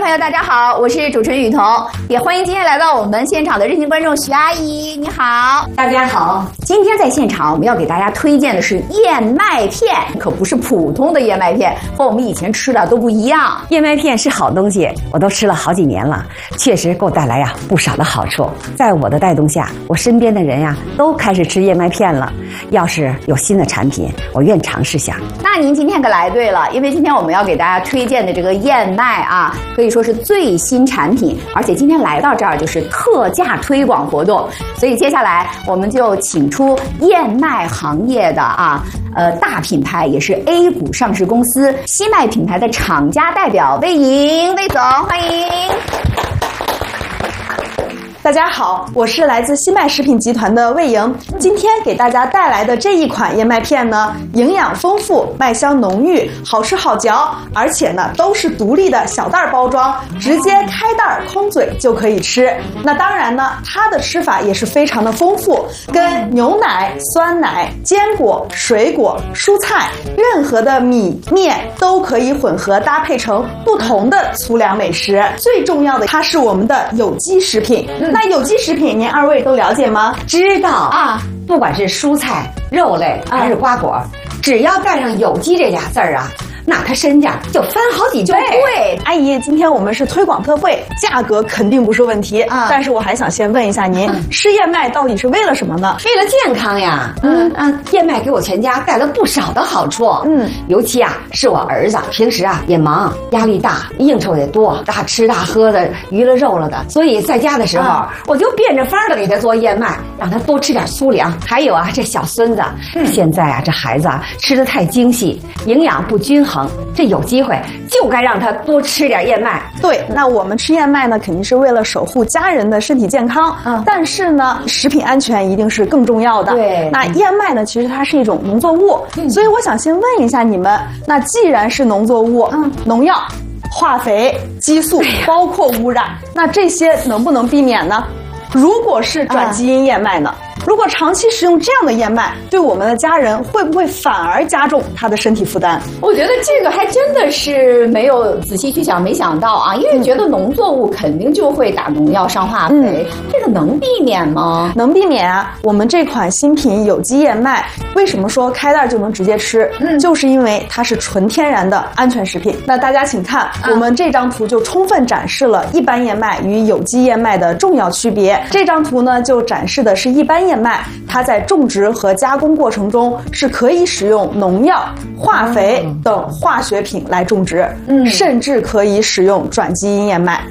朋友，大家好，我是主持人雨桐，也欢迎今天来到我们现场的热心观众徐阿姨，你好， 大家好。 今天在现场我们要给大家推荐的是燕麦片，可不是普通的燕麦片，和我们以前吃的都不一样。 燕麦片是好东西，我都吃了好几年了，确实给我带来不少的好处。在我的带动下，我身边的人都开始吃燕麦片了。要是有新的产品，我愿尝试下。 那您今天可来对了，因为今天我们要给大家推荐的这个燕麦可以说是最新产品，而且今天来到这儿就是特价推广活动，所以接下来我们就请出燕麦行业的大品牌，也是 A 股上市公司西麦品牌的厂家代表魏莹，魏总，欢迎。 大家好，我是来自西麦食品集团的魏莹。今天给大家带来的这一款燕麦片呢，营养丰富，麦香浓郁，好吃好嚼，而且呢都是独立的小袋包装，直接开袋空嘴就可以吃。那当然呢，它的吃法也是非常的丰富，跟牛奶、酸奶、坚果、水果、蔬菜，任何的米面都可以混合搭配成不同的粗粮美食。最重要的，它是我们的有机食品。那有机食品您二位都了解吗？ 知道不管是蔬菜、肉类还是瓜果，只要带上有机这俩字儿那它身价就翻好几倍。 对，阿姨，今天我们是推广特惠，价格肯定不是问题但是我还想先问一下您，吃燕麦到底是为了什么呢？ 为了健康呀。燕麦给我全家带来不少的好处。尤其是我儿子，平时也忙，压力大，应酬也多，大吃大喝的，娱乐肉了的，所以在家的时候，我就变着法儿的给他做燕麦，让他多吃点粗粮。还有这小孙子，现在这孩子吃得太精细，营养不均衡。这有机会就该让他多吃点燕麦。 对，那我们吃燕麦呢，肯定是为了守护家人的身体健康。但是呢，食品安全一定是更重要的。 对， 那燕麦呢，其实它是一种农作物，所以我想先问一下你们，那既然是农作物，农药、化肥、激素，包括污染，那这些能不能避免呢？如果是转基因燕麦呢？如果长期食用这样的燕麦，对我们的家人会不会反而加重他的身体负担？ 我觉得这个还真的是没有仔细去想，没想到因为觉得农作物肯定就会打农药、上化肥，这个能避免吗？ 能避免我们这款新品有机燕麦，为什么说开袋就能直接吃？就是因为它是纯天然的安全食品。那大家请看，我们这张图就充分展示了一般燕麦与有机燕麦的重要区别。这张图呢，就展示的是一般燕麦，它在种植和加工过程中是可以使用农药、化肥等化学品来种植，甚至可以使用转基因燕麦。